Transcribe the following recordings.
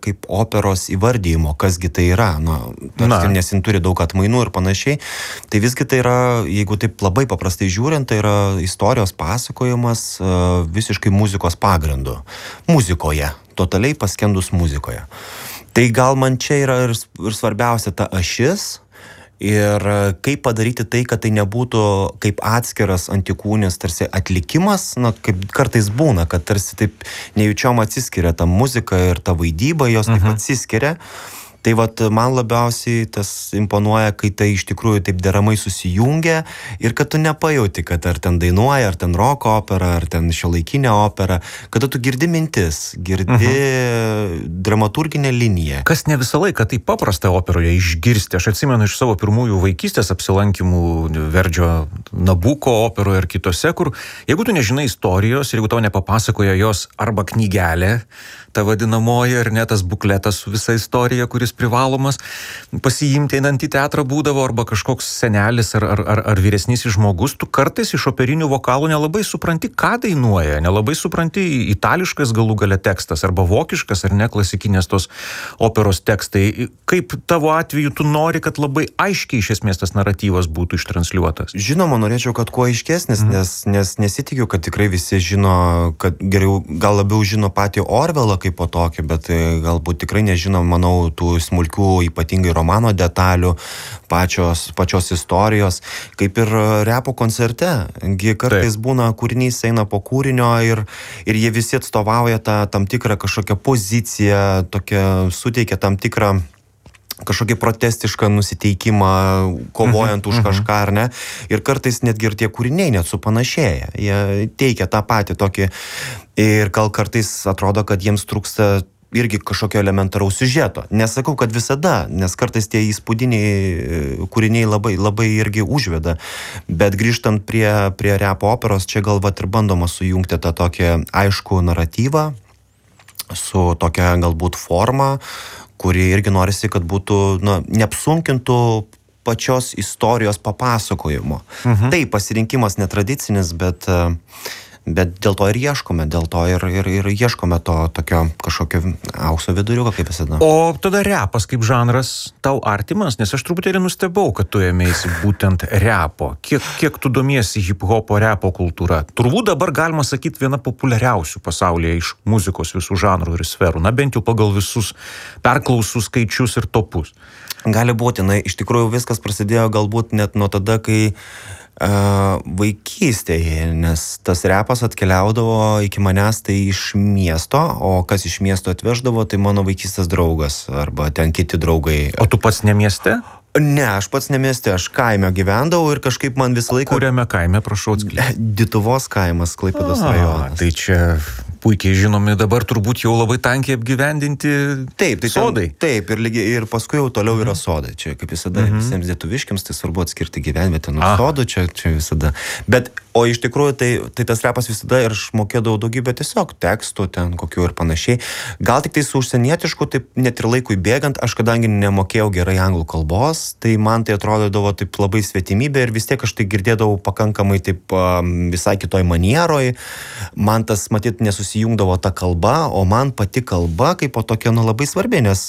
kaip operos įvardyjimo, kasgi tai yra, nes jin turi daug atmainų ir panašiai. Tai visgi tai yra, jeigu taip labai paprastai žiūrint, tai yra istorijos pasakojimas visiškai muzikos pagrindu. Muzikoje, totaliai paskendus muzikoje. Tai gal man čia yra ir svarbiausia ta ašis, ir kaip padaryti tai, kad tai nebūtų kaip atskiras antikūnis, tarsi atlikimas, kaip kartais būna, kad tarsi taip nejučiom atsiskiria ta muzika ir ta vaidyba, jos taip atsiskiria. Tai vat man labiausiai tas imponuoja, kai tai iš tikrųjų taip deramai susijungia ir kad tu nepajauti, kad ar ten dainuoja, ar ten roko opera, ar ten šiuolaikinė opera, kada tu girdi mintis, girdi dramaturginę liniją. Kas ne visą laiką taip paprasta operoje išgirsti. Aš atsimenu iš savo pirmųjų vaikystės apsilankimų Verdžio Nabuko operoje ir kitose, kur jeigu tu nežinai istorijos ir jeigu tau nepapasakoja jos arba knygelė, ta vadinamoji, ar ne tas bukletas su visa istorija, kuris privalomas pasiimti einant į teatrą būdavo, arba kažkoks senelis ar vyresnysis žmogus, tu kartais iš operinių vokalų nelabai supranti, ką dainuoja, nelabai supranti itališkas galų gale tekstas, arba vokiškas, ar ne klasikinės tos operos tekstai. Kaip tavo atveju tu nori, kad labai aiškiai iš esmės tas naratyvas būtų ištransliuotas? Žinoma, norėčiau, kad kuo aiškesnis, nes nesitikiu, kad tikrai visi žino, kad geriau, gal labiau žino patį Orvelą kaip po tokį, bet galbūt tikrai nežino, manau, tų smulkių, ypatingai romano detalių, pačios istorijos, kaip ir repo koncerte. Kartais būna kūrinys eina po kūrinio ir jie visi atstovauja tam tikrą kažkokią poziciją, suteikia tam tikrą kažkokį protestišką nusiteikimą, kovojant už kažką, ar ne. Ir kartais netgi ir tie kūriniai net supanašėja. Jie teikia tą patį tokį ir gal kartais atrodo, kad jiems trūksta irgi kažkokio elementaraus siužeto. Nesakau, kad visada, nes kartais tie įspūdiniai kūriniai labai irgi užveda. Bet grįžtant prie repo operos, čia galbūt ir bandoma sujungti tą tokį aiškų naratyvą su tokia galbūt forma, kuri irgi norisi, kad būtų, neapsunkintų pačios istorijos papasakojimo. Tai pasirinkimas netradicinis, bet dėl to ir ieškome, dėl to ir ieškome to tokio kažkokio aukso viduriuko, kaip visada. O tada repas kaip žanras tau artimas, nes aš truputėlį nustebau, kad tu ėmėsi būtent repo. Kiek tu domiesi hip-hopo repo kultūra? Turbūt dabar galima sakyti viena populiariausių pasaulyje iš muzikos visų žanrų ir sferų, bent jau pagal visus perklausų skaičius ir topus. Gali būti, iš tikrųjų viskas prasidėjo galbūt net nuo tada, kai vaikystėje, nes tas repas atkeliaudavo iki manęs tai iš miesto, o kas iš miesto atveždavo, tai mano vaikystės draugas arba ten kiti draugai. O tu pats ne mieste? Ne, aš pats ne mieste, aš kaime gyvendavau ir kažkaip man visą laiką... Kuriame kaime, prašau atskleisti? Dituvos kaimas, Klaipėdos rajonas. Tai čia puikiai žinomi dabar turbūt jau labai tankiai apgyvendinti sodai. Taip, ir paskui jau toliau yra sodai. Čia kaip visada visiems lietuviškiams tai svarbu atskirti gyvenvietę nuo sodų, čia visada. Bet, o iš tikrųjų tai tas repas visada ir aš mokėdavau daugybę tiesiog tekstų ten kokių ir panašiai. Gal tik tai su užsienietišku, taip net ir laikui bėgant, aš kadangi nemokėjau gerai anglų kalbos, tai man tai atrodydavo taip labai svetimybė ir vis tiek aš tai girdėdavau pakankamai taip visai kitoj manieroj. Man tas matyt nesusijungdavo ta kalba, o man pati kalba kaip po tokia labai svarbi, nes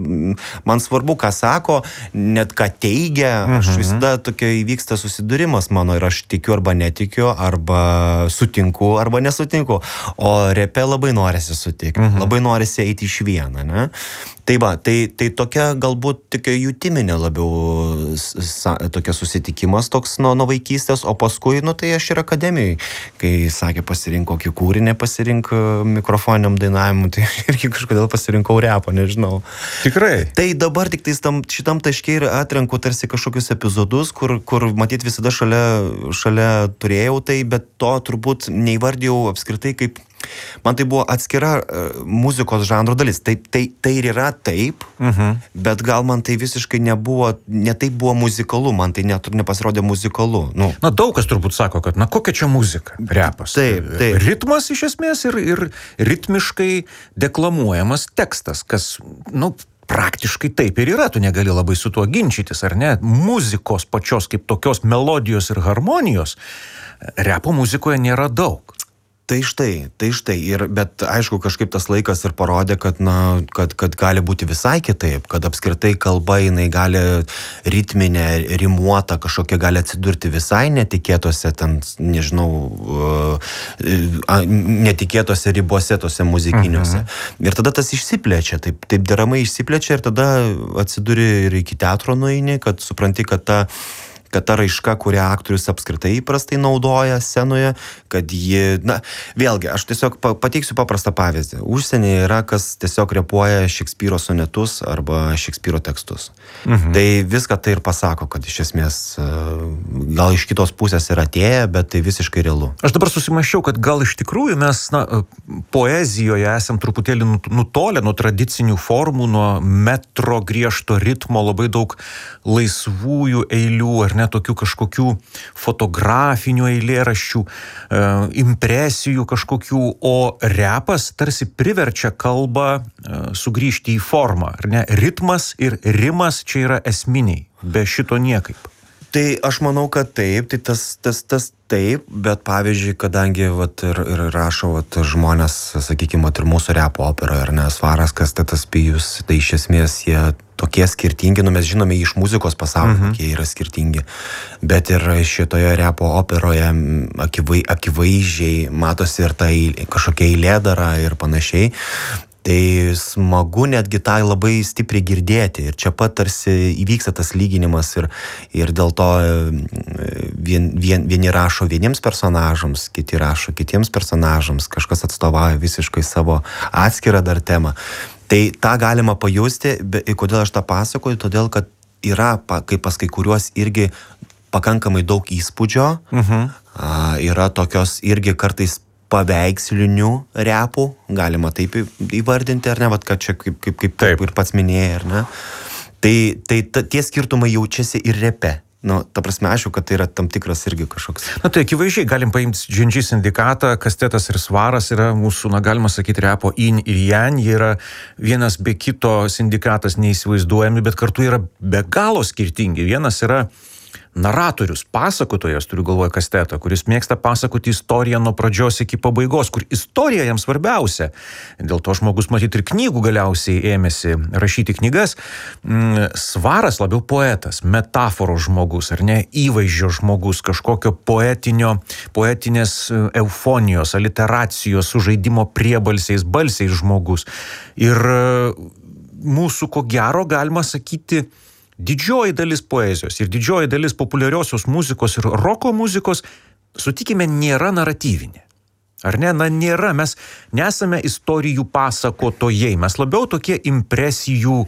man svarbu, ką sako, net ką teigia, aš visada tokia įvyksta susidūrimas mano ir aš tikiu arba netikiu, arba sutinku, arba nesutinku. O repe labai norisi sutikti, labai norisi eiti iš vieną, ne? Tai va, tai tokia galbūt tokia jutiminė labiau tokia susitikimas toks nuo vaikystės, o paskui, tai aš ir akademijai, kai sakė pasirink kokį kūrinį, pasirink mikrofoniniam dainavimui, tai irgi kažkodėl pasirinkau repą, nežinau. Tikrai? Tai dabar tik šitam taške ir atrenku tarsi kažkokius epizodus, kur matyt visada šalia turėjau tai, bet to turbūt neįvardėjau apskritai kaip man tai buvo atskira muzikos žanro dalis. Tai ir yra taip, bet gal man tai visiškai nebuvo, ne taip buvo muzikalu, man tai nepasirodė muzikalu. Daug kas turbūt sako, kad kokia čia muzika, repas. Taip. Ritmas iš esmės ir ritmiškai deklamuojamas tekstas, kas, praktiškai taip ir yra, tu negali labai su tuo ginčytis, ar ne? Muzikos pačios kaip tokios melodijos ir harmonijos repo muzikoje nėra daug. Tai štai. Bet aišku, kažkaip tas laikas ir parodė, kad gali būti visai kitaip, kad apskritai kalba jinai gali ritminė, rimuota, kažkokia gali atsidurti visai netikėtose, ten, nežinau, netikėtose ribose, tose muzikiniuose. Ir tada tas išsiplečia, taip deramai išsiplečia ir tada atsiduri ir iki teatro nueini, kad supranti, kad ta raiška, kurią aktorius apskritai įprastai naudoja scenoje, kad ji, vėlgi, aš tiesiog pateiksiu paprastą pavyzdį. Užsienyje yra, kas tiesiog repuoja Šekspyro sonetus arba Šekspyro tekstus. Tai viską tai ir pasako, kad iš esmės gal iš kitos pusės yra atėję, bet tai visiškai realu. Aš dabar susimąsčiau, kad gal iš tikrųjų mes poezijoje esam truputėlį nutolę nuo tradicinių formų, nuo metro griežto ritmo, labai daug laisvųjų eilių, ar ne, tokių kažkokių fotografinių eilėraščių, impresijų kažkokių, o repas tarsi priverčia kalbą sugrįžti į formą, ar ne? Ritmas ir rimas čia yra esminiai, be šito niekaip. Tai aš manau, kad taip, tai tas taip, bet pavyzdžiui, kadangi ir rašo žmonės, sakykime, ir mūsų repo operoje, ar ne, Svaras, Kastetas, Pijus, tai iš esmės jie tokie skirtingi, mes žinome iš muzikos pasaulio, kokie yra skirtingi, bet ir šitoje repo operoje akivaizdžiai matosi ir ta kažkokia eilėdara ir panašiai. Tai smagu netgi tai labai stipriai girdėti ir čia pat tarsi įvyksta tas lyginimas ir dėl to vieni rašo vieniems personažams, kiti rašo kitiems personažams, kažkas atstovauja visiškai savo atskirą dar temą. Tai tą galima pajusti, kodėl aš tą pasakoju, todėl kad yra, kaip pas kai kuriuos irgi pakankamai daug įspūdžio, yra tokios irgi kartais paveikslinių repų, galima taip įvardinti, ar ne, kad čia kaip ir pats minėjai, ar ne. Tai tie skirtumai jaučiasi ir repe. Ta prasme, aišku, kad tai yra tam tikras irgi kažkoks. Tai akivaizdžiai galim paimti Džindži sindikatą, Kastetas ir Svaras yra mūsų, galima sakyti, repo yin ir yang, jie yra vienas be kito sindikatas neįsivaizduojami, bet kartu yra be galo skirtingi. Vienas yra naratorius, pasakotojas, turiu galvoje Kastetą, kuris mėgsta pasakoti istoriją nuo pradžios iki pabaigos, kur istorija jam svarbiausia. Dėl to žmogus matyti ir knygų galiausiai ėmėsi rašyti knygas. Svaras labiau poetas, metaforos žmogus, ar ne, įvaizdžio žmogus, kažkokio poetinės eufonijos, aliteracijos, sužaidimo priebalsiais, balsiais žmogus. Ir mūsų, ko gero, galima sakyti, didžioji dalis poezijos ir didžioji dalis populiariosios muzikos ir roko muzikos, sutikime, nėra naratyvinė. Ar ne? Nėra. Mes nesame istorijų pasakotojai. Mes labiau tokie impresijų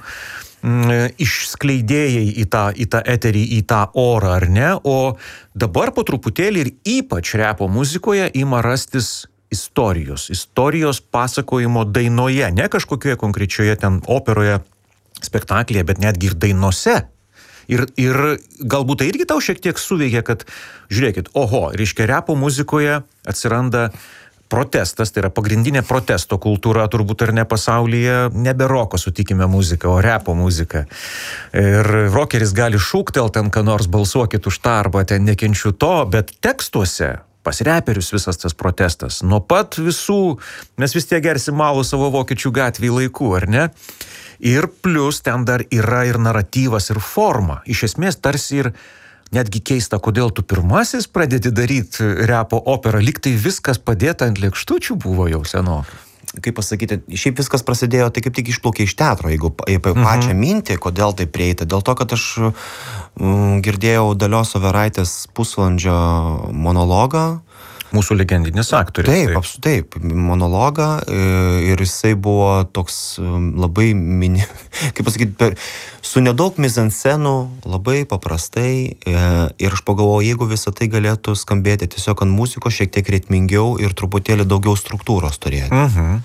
išskleidėjai į tą eterį, į tą orą, ar ne? O dabar po truputėlį ir ypač repo muzikoje ima rastis istorijos pasakojimo dainoje, ne kažkokioje konkrečioje ten operoje, spektaklyje, bet netgi ir dainose. Ir galbūt tai irgi tau šiek tiek suveikia, kad, žiūrėkit, reiškia, repo muzikoje atsiranda protestas, tai yra pagrindinė protesto kultūra, turbūt ar ne pasaulyje, nebe roko, sutikime, muzika, o repo muzika. Ir rokeris gali šūktelt ten, ką nors balsuokit už tą, arba ten nekenčiu to, bet tekstuose pas reperius visas tas protestas. Nuo pat visų, mes vis tiek gersim malų savo Vokiečių gatvėj laikų, ar ne? Ir plus ten dar yra ir naratyvas, ir forma. Iš esmės tarsi ir netgi keista, kodėl tu pirmasis pradedi daryti repo operą, lyg tai viskas padėta ant lėkštučių buvo jau senokai. Kaip pasakyti, šiaip viskas prasidėjo, tai kaip tik išplaukė iš teatro, jeigu apie pačią mintį, kodėl tai prieita. Dėl to, kad aš girdėjau Dalios Overaitės pusvalandžio monologą. Mūsų legendinis aktorius. Taip, monologą, ir jisai buvo toks labai kaip pasakyti, su nedaug mizanscenų, labai paprastai, ir aš pagalvojau, jeigu visą tai galėtų skambėti tiesiog ant muzikos, šiek tiek ritmingiau ir truputėlį daugiau struktūros turėti.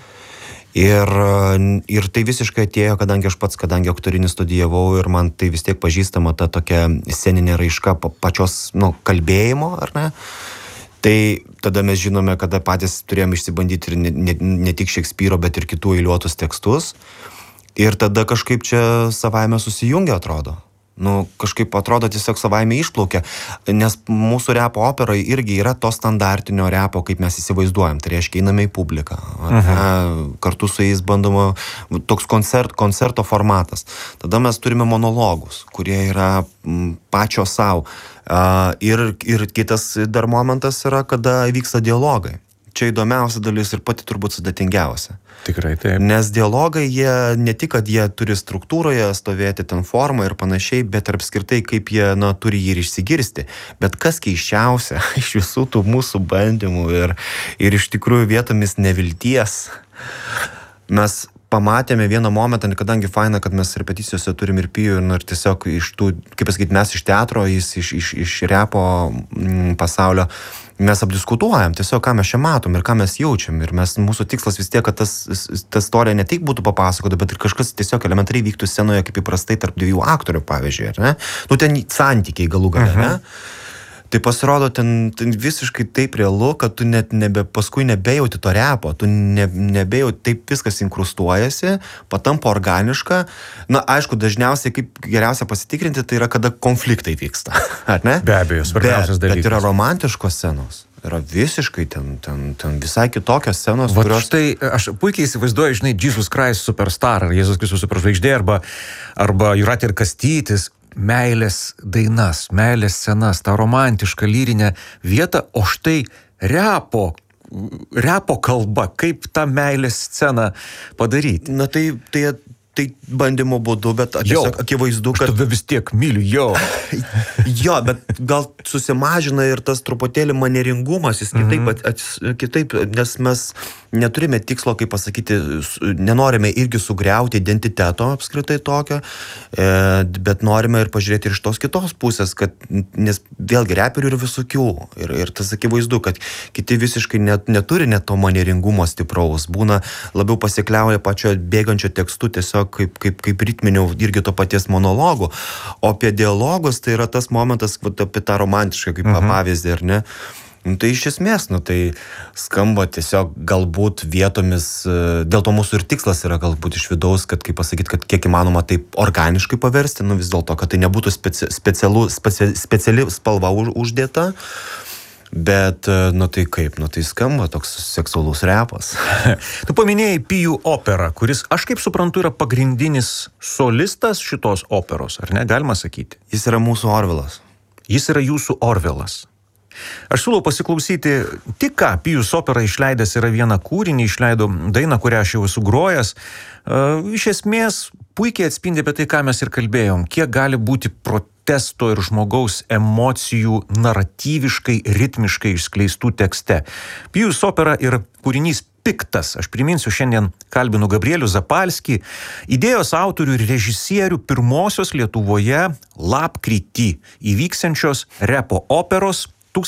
Ir tai visiškai atėjo, kadangi aktorinį studijavau ir man tai vis tiek pažįstama ta tokia sceninė raiška pačios kalbėjimo, ar ne? Tai tada mes žinome, kada patys turėjome išsibandyti ir ne tik Šekspyro, bet ir kitų eiliuotus tekstus. Ir tada kažkaip čia savaime susijungia, atrodo. Nu, kažkaip atrodo tiesiog savaime išplaukia, nes mūsų repo operai irgi yra to standartinio repo, kaip mes įsivaizduojam. Tai reiškia, einame į publiką. Kartu su jais bandoma toks koncerto formatas. Tada mes turime monologus, kurie yra pačio savo. Ir kitas dar momentas yra, kada vyksta dialogai. Čia įdomiausia dalis ir pati turbūt sudėtingiausia. Tikrai taip. Nes dialogai, jie ne tik, kad jie turi struktūroje stovėti ten formą ir panašiai, bet ir apskritai, kaip jie, turi jį ir išsigirsti. Bet kas keiščiausia iš visų tų mūsų bandymų ir iš tikrųjų vietomis nevilties, mes pamatėme vieną momentą, kadangi faina, kad mes repeticijose turim ir Pijų, ir tiesiog iš tų, kaip pasakyti, mes iš teatro, jis iš repo pasaulio, mes apdiskutuojam tiesiog, ką mes čia matom ir ką mes jaučiam. Ir mūsų tikslas vis tiek, kad ta istorija ne tik būtų papasakota, bet ir kažkas tiesiog elementariai vyktų scenoje, kaip įprastai tarp dviejų aktorių, pavyzdžiui, ar ne? Ten santykiai galų gale, ne? Tai pasirodo, ten visiškai taip realu, kad tu net paskui nebejauti to repo, tu nebejauti, taip viskas inkrustuojasi, patampa organiška. Aišku, dažniausiai kaip geriausia pasitikrinti, tai yra, kada konfliktai vyksta, ar ne? Be abejo, svarbiausias dalykas. Bet yra romantiškos scenos. Yra visiškai ten visai kitokios scenos, kurios... Tai aš puikiai įsivaizduoju, žinai, Jesus Christ Superstar, ar Jėzus Kristus superžvaigždė, arba Jūratė ir Kastytis, meilės dainas, meilės scenas, tą romantišką lyrinę vietą, o štai repo kalba, kaip tą meilės sceną padaryti. Tai bandymo būdu, bet tiesiog akivaizdu, kad... Aš tave vis tiek myliu, Jo, bet gal susimažina ir tas truputėlį manieringumas, jis kitaip, nes mes neturime tikslo, kaip pasakyti, nenorime irgi sugriauti identiteto apskritai tokio, bet norime ir pažiūrėti ir iš tos kitos pusės, nes vėlgi reperių yra visokių ir tas akivaizdu, kad kiti visiškai neturi net to manieringumo stipraus, būna labiau pasikliauja pačio bėgančio tekstu tiesiog kaip ritminių irgi to paties monologų, o apie dialogus tai yra tas momentas, apie tą romantišką kaip pavyzdį, ar ne? Tai iš esmės, tai skamba tiesiog galbūt vietomis, dėl to mūsų ir tikslas yra galbūt iš vidaus, kad, kaip pasakyti, kad kiek įmanoma taip organiškai paversti, vis dėlto, kad tai nebūtų speciali spalva uždėta, bet, tai kaip, tai skamba toks seksualus repas. Tu paminėjai Pijų operą, kuris, aš kaip suprantu, yra pagrindinis solistas šitos operos, ar ne, galima sakyti? Jis yra mūsų Orvelas. Jis yra jūsų Orvelas. Aš siūlau pasiklausyti, tik ką Pijus opera išleidęs yra vieną kūrinį, išleido dainą, kurią aš jau esu grojęs. Iš esmės puikiai atspindi apie tai, ką mes ir kalbėjom, kiek gali būti protesto ir žmogaus emocijų naratyviškai, ritmiškai išskleistų tekste. Pijus opera ir kūrinys Piktas. Aš priminsiu, šiandien kalbinu Gabrielių Zapalskį, idėjos autorių ir režisierių pirmosios Lietuvoje lapkritį įvyksiančios repo operos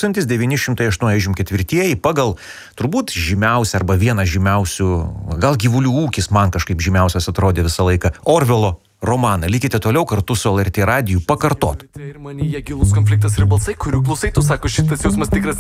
1984 pagal turbūt žymiausią arba vieną žymiausių, gal Gyvulių ūkis man kažkaip žymiausias atrodė visą laiką, Orvelo romaną. Likite toliau kartu su LRT radiju pakartot. Ir manyje gilus konfliktas ir balsai, kurių klausai, tu sako, šitas jausmas tikras.